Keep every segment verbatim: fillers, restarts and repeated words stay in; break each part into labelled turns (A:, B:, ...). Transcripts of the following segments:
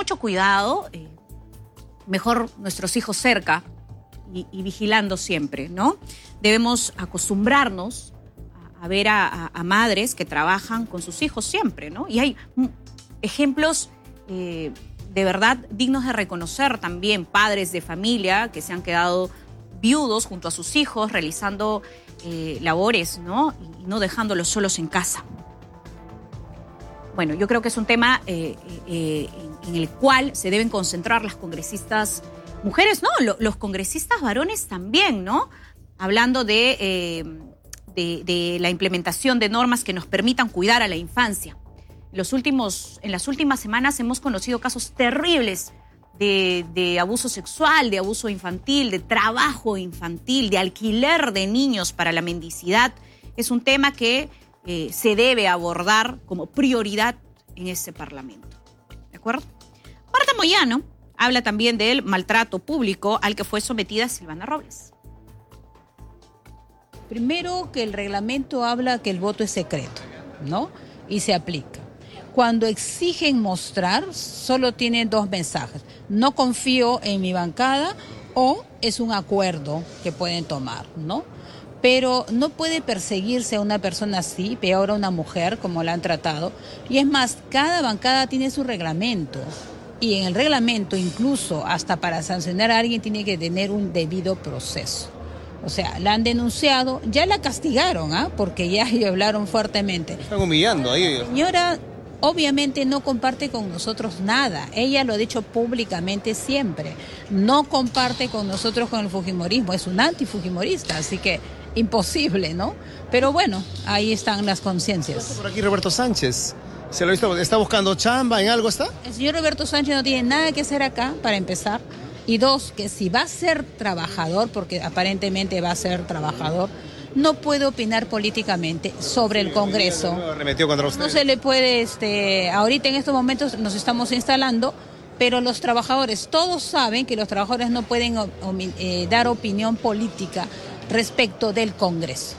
A: mucho cuidado, eh, mejor nuestros hijos cerca y, y vigilando siempre, ¿no? Debemos acostumbrarnos a, a ver a, a, a madres que trabajan con sus hijos siempre, ¿no? Y hay ejemplos eh, de verdad dignos de reconocer también, padres de familia que se han quedado viudos junto a sus hijos realizando eh, labores, ¿no? Y no dejándolos solos en casa. Bueno, yo creo que es un tema eh, eh, en el cual se deben concentrar las congresistas mujeres, no, lo, los congresistas varones también, ¿no? Hablando de, eh, de, de la implementación de normas que nos permitan cuidar a la infancia. En, los últimos, en las últimas semanas hemos conocido casos terribles de, de abuso sexual, de abuso infantil, de trabajo infantil, de alquiler de niños para la mendicidad. Es un tema que Eh, se debe abordar como prioridad en ese Parlamento. ¿De acuerdo? Marta Moyano habla también del maltrato público al que fue sometida Silvana Robles.
B: Primero, que el reglamento habla que el voto es secreto, ¿no? Y se aplica. Cuando exigen mostrar, solo tienen dos mensajes. No confío en mi bancada o es un acuerdo que pueden tomar, ¿no? Pero no puede perseguirse a una persona así, peor a una mujer, como la han tratado. Y es más, cada bancada tiene su reglamento. Y en el reglamento, incluso hasta para sancionar a alguien, tiene que tener un debido proceso. O sea, la han denunciado, ya la castigaron, ¿ah? Porque ya hablaron fuertemente.
C: Están humillando ahí.
B: La señora obviamente no comparte con nosotros nada. Ella lo ha dicho públicamente siempre. No comparte con nosotros con el fujimorismo. Es un antifujimorista, así que imposible, ¿no? Pero bueno, ahí están las conciencias.
C: Por aquí Roberto Sánchez. ¿Se lo ha visto? ¿Está buscando chamba? ¿En algo está?
B: El señor Roberto Sánchez no tiene nada que hacer acá, para empezar. Y dos, que si va a ser trabajador, porque aparentemente va a ser trabajador, no puede opinar políticamente sobre el Congreso.
C: Arremetió contra usted.
B: No se le puede, este, ahorita en estos momentos nos estamos instalando, pero los trabajadores, todos saben que los trabajadores no pueden eh, dar opinión política respecto del Congreso.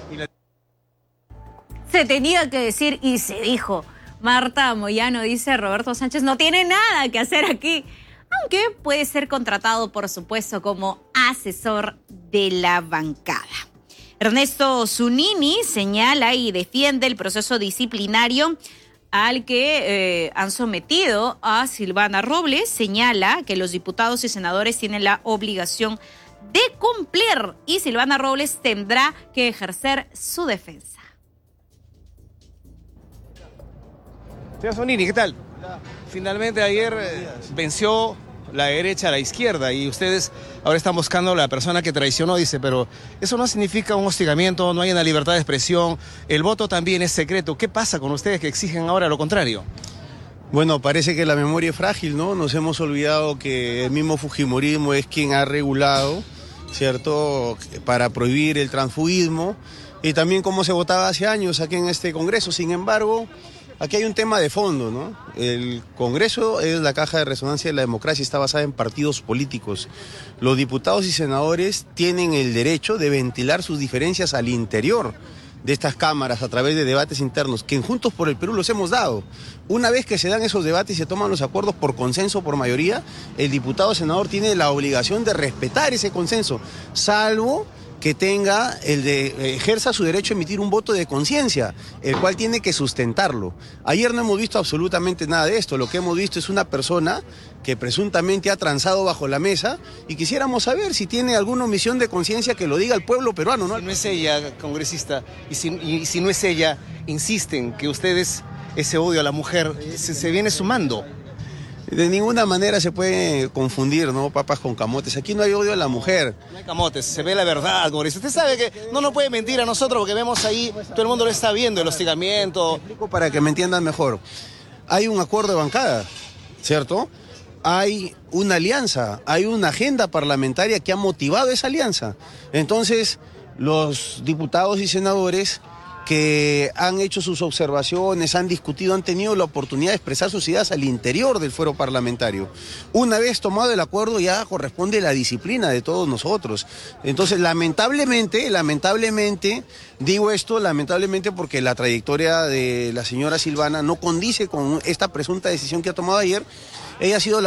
A: Se tenía que decir y se dijo. Marta Moyano dice, Roberto Sánchez no tiene nada que hacer aquí, aunque puede ser contratado, por supuesto, como asesor de la bancada. Ernesto Zunini señala y defiende el proceso disciplinario al que eh, han sometido a Silvana Robles. Señala que los diputados y senadores tienen la obligación de cumplir y Silvana Robles tendrá que ejercer su defensa.
C: Señor Zunini, ¿qué tal? Finalmente ayer eh, venció la derecha a la izquierda y ustedes ahora están buscando a la persona que traicionó, dice, pero eso no significa un hostigamiento, no hay una libertad de expresión, el voto también es secreto. ¿Qué pasa con ustedes que exigen ahora lo contrario?
D: Bueno, parece que la memoria es frágil, ¿no? Nos hemos olvidado que el mismo fujimorismo es quien ha regulado, ¿cierto?, para prohibir el transfugismo y también cómo se votaba hace años aquí en este Congreso. Sin embargo, aquí hay un tema de fondo, ¿no? El Congreso es la caja de resonancia de la democracia, está basada en partidos políticos. Los diputados y senadores tienen el derecho de ventilar sus diferencias al interior de estas cámaras a través de debates internos, que en Juntos por el Perú los hemos dado. Una vez que se dan esos debates y se toman los acuerdos por consenso, por mayoría, el diputado o senador tiene la obligación de respetar ese consenso, salvo que tenga el de ejerza su derecho a emitir un voto de conciencia, el cual tiene que sustentarlo. Ayer no hemos visto absolutamente nada de esto. Lo que hemos visto es una persona que presuntamente ha transado bajo la mesa y quisiéramos saber si tiene alguna omisión de conciencia que lo diga el pueblo peruano, ¿no?
C: Si no es ella, congresista, y si, y si no es ella, insisten que ustedes, ese odio a la mujer, se, se viene sumando.
D: De ninguna manera se puede confundir, ¿no?, papas con camotes. Aquí no hay odio a la mujer.
C: No hay camotes, se ve la verdad, congresista. Usted sabe que no nos puede mentir a nosotros porque vemos ahí, todo el mundo lo está viendo, el hostigamiento.
D: Explico para que me entiendan mejor. Hay un acuerdo de bancada, ¿cierto? Hay una alianza, hay una agenda parlamentaria que ha motivado esa alianza. Entonces, los diputados y senadores que han hecho sus observaciones, han discutido, han tenido la oportunidad de expresar sus ideas al interior del fuero parlamentario. Una vez tomado el acuerdo ya corresponde la disciplina de todos nosotros. Entonces, lamentablemente, lamentablemente, digo esto lamentablemente porque la trayectoria de la señora Silvana no condice con esta presunta decisión que ha tomado ayer. Ella ha sido la